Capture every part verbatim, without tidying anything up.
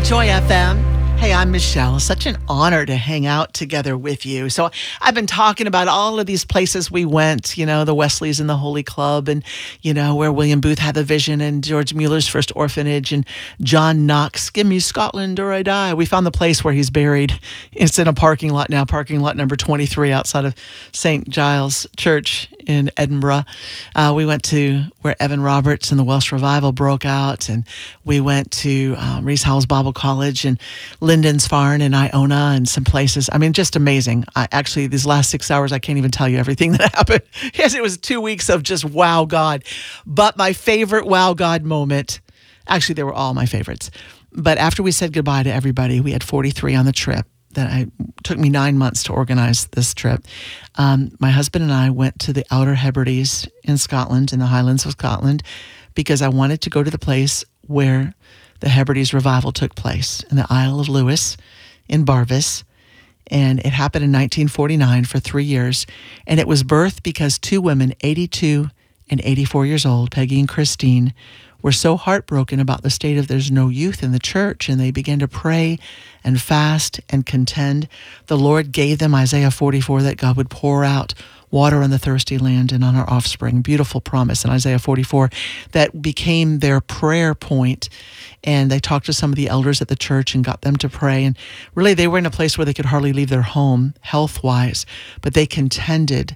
Joy F M. Hey, I'm Michelle. Such an honor to hang out together with you. So I've been talking about all of these places we went, you know, the Wesleys and the Holy Club, and, you know, where William Booth had the vision, and George Mueller's first orphanage, and John Knox, give me Scotland or I die. We found the place where he's buried. It's in a parking lot now, parking lot number twenty-three outside of Saint Giles Church in Edinburgh. Uh, we went to where Evan Roberts and the Welsh Revival broke out, and we went to um, Rees Howells Bible College and Linden's Farm in Iona and some places. I mean, just amazing. I, actually, these last six hours, I can't even tell you everything that happened. Yes, it was two weeks of just wow God. But my favorite wow God moment, actually, they were all my favorites. But after we said goodbye to everybody, we had forty-three on the trip. That I took me nine months to organize this trip. Um, my husband and I went to the Outer Hebrides in Scotland, in the Highlands of Scotland, because I wanted to go to the place where the Hebrides revival took place, in the Isle of Lewis in Barvis. And it happened in nineteen forty-nine for three years. And it was birthed because two women, eighty-two and eighty-four years old, Peggy and Christine, were so heartbroken about the state of there's no youth in the church, and they began to pray and fast and contend. The Lord gave them Isaiah forty-four, that God would pour out water on the thirsty land and on our offspring. Beautiful promise in Isaiah forty-four that became their prayer point. And they talked to some of the elders at the church and got them to pray. And really, they were in a place where they could hardly leave their home health-wise, but they contended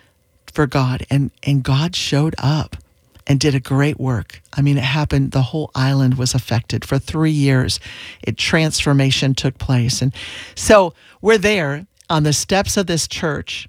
for God, and, and God showed up and did a great work. I mean, it happened. The whole island was affected for three years. It transformation took place. And so we're there on the steps of this church,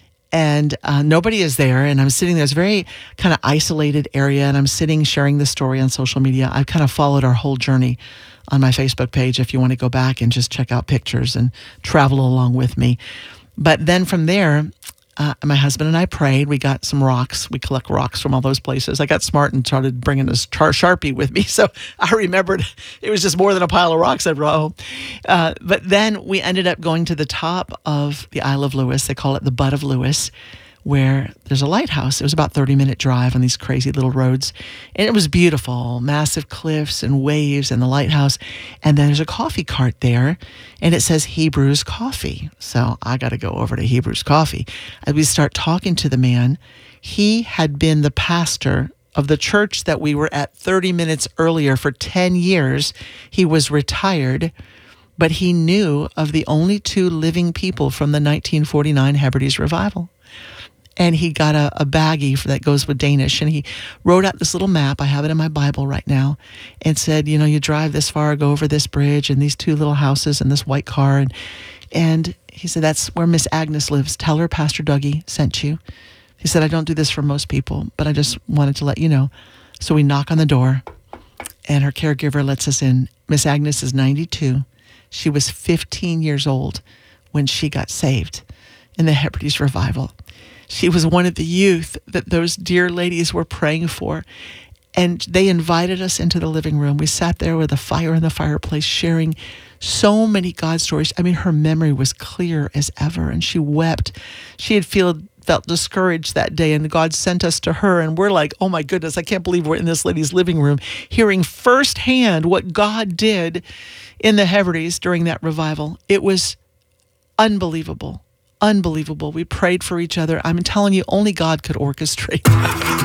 and uh, nobody is there. And I'm sitting there. It's a very kind of isolated area. And I'm sitting, sharing the story on social media. I've kind of followed our whole journey on my Facebook page if you want to go back and just check out pictures and travel along with me. But then from there, Uh, my husband and I prayed. We got some rocks. We collect rocks from all those places. I got smart and started bringing this char- Sharpie with me. So I remembered it was just more than a pile of rocks I brought home. Uh, but then we ended up going to the top of the Isle of Lewis. They call it the Butt of Lewis, where there's a lighthouse. It was about a thirty minute drive on these crazy little roads. And it was beautiful, massive cliffs and waves and the lighthouse. And then there's a coffee cart there, and it says Hebrews Coffee. So I got to go over to Hebrews Coffee. As we start talking to the man, he had been the pastor of the church that we were at thirty minutes earlier for ten years. He was retired, but he knew of the only two living people from the nineteen forty-nine Hebrides revival. And he got a, a baggie for, that goes with Danish. And he wrote out this little map. I have it in my Bible right now. And said, you know, you drive this far, go over this bridge and these two little houses and this white car. And, and he said, that's where Miss Agnes lives. Tell her Pastor Dougie sent you. He said, I don't do this for most people, but I just wanted to let you know. So we knock on the door, and her caregiver lets us in. Miss Agnes is ninety-two. She was fifteen years old when she got saved in the Hebrides revival. She was one of the youth that those dear ladies were praying for. And they invited us into the living room. We sat there with a fire in the fireplace, sharing so many God stories. I mean, her memory was clear as ever, and she wept. She had feel, felt discouraged that day, and God sent us to her. And we're like, oh my goodness, I can't believe we're in this lady's living room, hearing firsthand what God did in the Hebrides during that revival. It was unbelievable. Unbelievable. We prayed for each other. I'm telling you, only God could orchestrate.